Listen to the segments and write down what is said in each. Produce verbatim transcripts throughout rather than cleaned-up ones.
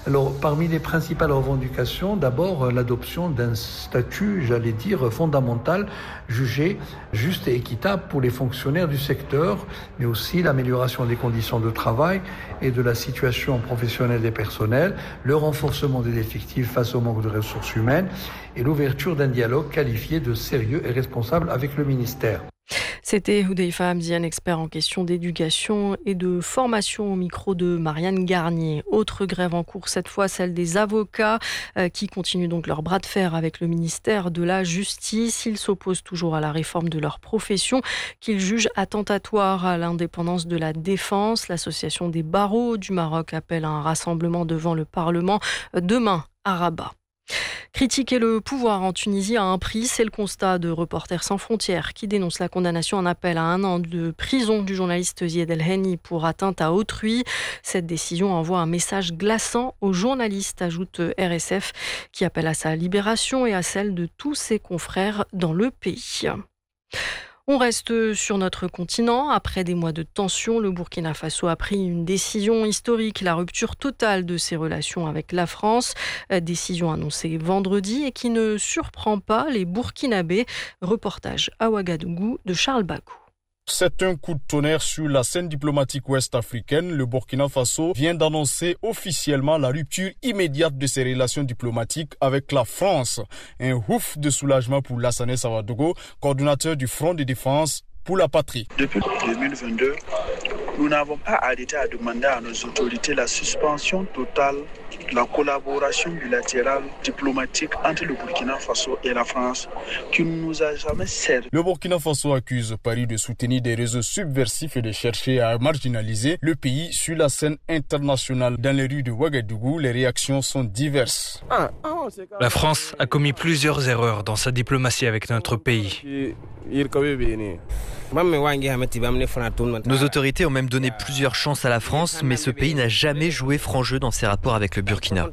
Alors, parmi les principales revendications, d'abord l'adoption d'un statut, j'allais dire, fondamental, jugé juste et équitable pour les fonctionnaires du secteur, mais aussi l'amélioration des conditions de travail et de la situation professionnelle des personnels, le renforcement des effectifs face au manque de ressources humaines et l'ouverture d'un dialogue qualifié de sérieux et responsable avec le ministère. C'était Hudeifa Hamzian, expert en question d'éducation et de formation au micro de Marianne Garnier. Autre grève en cours, cette fois celle des avocats euh, qui continuent donc leur bras de fer avec le ministère de la Justice. Ils s'opposent toujours à la réforme de leur profession qu'ils jugent attentatoire à l'indépendance de la défense. L'association des barreaux du Maroc appelle à un rassemblement devant le Parlement demain à Rabat. Critiquer le pouvoir en Tunisie a un prix, c'est le constat de Reporters sans frontières qui dénonce la condamnation en appel à un an de prison du journaliste Zied El Henni pour atteinte à autrui. Cette décision envoie un message glaçant aux journalistes, ajoute R S F, qui appelle à sa libération et à celle de tous ses confrères dans le pays. On reste sur notre continent. Après des mois de tension, le Burkina Faso a pris une décision historique, la rupture totale de ses relations avec la France. Décision annoncée vendredi et qui ne surprend pas les Burkinabés. Reportage à Ouagadougou de Charles Bakou. C'est un coup de tonnerre sur la scène diplomatique ouest-africaine. Le Burkina Faso vient d'annoncer officiellement la rupture immédiate de ses relations diplomatiques avec la France. Un ouf de soulagement pour Lassane Ouagadougou, coordonnateur du Front de défense pour la patrie. Depuis deux mille vingt-deux, nous n'avons pas arrêté à demander à nos autorités la suspension totale de la collaboration bilatérale diplomatique entre le Burkina Faso et la France, qui ne nous a jamais servi. Le Burkina Faso accuse Paris de soutenir des réseaux subversifs et de chercher à marginaliser le pays sur la scène internationale. Dans les rues de Ouagadougou, les réactions sont diverses. La France a commis plusieurs erreurs dans sa diplomatie avec notre pays. Nos autorités ont même donné plusieurs chances à la France, mais ce pays n'a jamais joué franc jeu dans ses rapports avec le Burkina.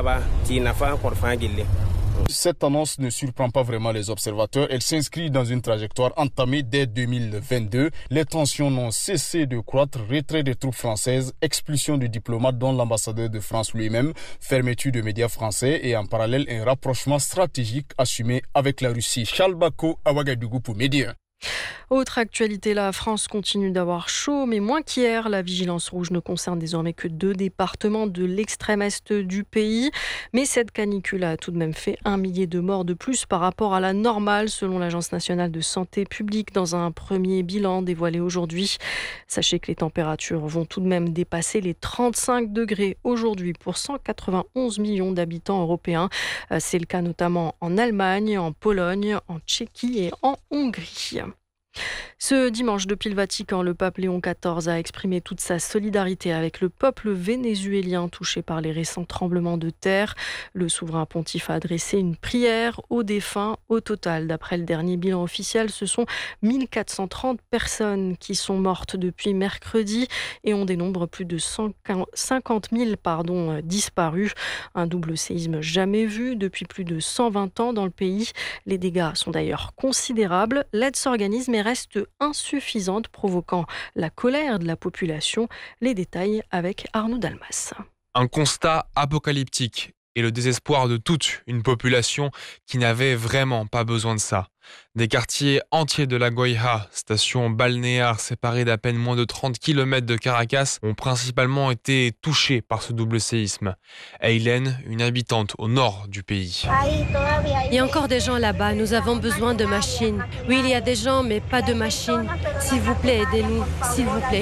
Cette annonce ne surprend pas vraiment les observateurs. Elle s'inscrit dans une trajectoire entamée dès deux mille vingt-deux. Les tensions n'ont cessé de croître. Retrait des troupes françaises, expulsion de diplomates dont l'ambassadeur de France lui-même, fermeture de médias français et en parallèle un rapprochement stratégique assumé avec la Russie. Charles Bako à Ouagadougou pour Média. Autre actualité, la France continue d'avoir chaud, mais moins qu'hier. La vigilance rouge ne concerne désormais que deux départements de l'extrême est du pays. Mais cette canicule a tout de même fait un millier de morts de plus par rapport à la normale, selon l'Agence nationale de santé publique, dans un premier bilan dévoilé aujourd'hui. Sachez que les températures vont tout de même dépasser les trente-cinq degrés aujourd'hui pour cent quatre-vingt-onze millions d'habitants européens. C'est le cas notamment en Allemagne, en Pologne, en Tchéquie et en Hongrie. Ce dimanche, depuis le Vatican, le pape Léon quatorze a exprimé toute sa solidarité avec le peuple vénézuélien touché par les récents tremblements de terre. Le souverain pontife a adressé une prière aux défunts. Au total, d'après le dernier bilan officiel, ce sont mille quatre cent trente personnes qui sont mortes depuis mercredi et on dénombre plus de cent cinquante mille pardon, disparus. Un double séisme jamais vu depuis plus de cent vingt ans dans le pays. Les dégâts sont d'ailleurs considérables. L'aide s'organise mais reste insuffisante, provoquant la colère de la population. Les détails avec Arnaud Dalmas. Un constat apocalyptique et le désespoir de toute une population qui n'avait vraiment pas besoin de ça. Des quartiers entiers de La Guaira, station balnéaire séparée d'à peine moins de trente kilomètres de Caracas, ont principalement été touchés par ce double séisme. Hélène, une habitante au nord du pays. Il y a encore des gens là-bas, nous avons besoin de machines. Oui, il y a des gens, mais pas de machines. S'il vous plaît, aidez-nous, s'il vous plaît.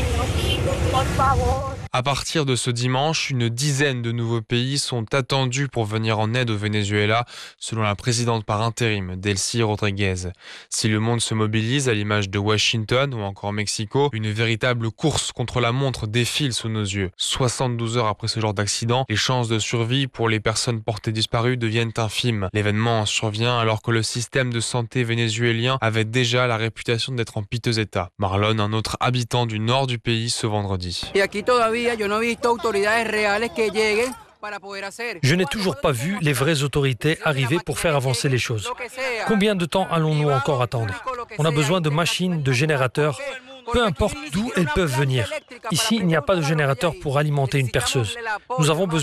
À partir de ce dimanche, une dizaine de nouveaux pays sont attendus pour venir en aide au Venezuela, selon la présidente par intérim, Delcy Rodriguez. Si le monde se mobilise à l'image de Washington ou encore Mexico, une véritable course contre la montre défile sous nos yeux. soixante-douze heures après ce genre d'accident, les chances de survie pour les personnes portées disparues deviennent infimes. L'événement survient alors que le système de santé vénézuélien avait déjà la réputation d'être en piteux état. Marlon, un autre habitant du nord du pays, ce vendredi. Je n'ai toujours pas vu les vraies autorités arriver pour faire avancer les choses. Combien de temps allons-nous encore attendre? On a besoin de machines, de générateurs, peu importe d'où elles peuvent venir. Ici, il n'y a pas de générateur pour alimenter une perceuse. Nous avons besoin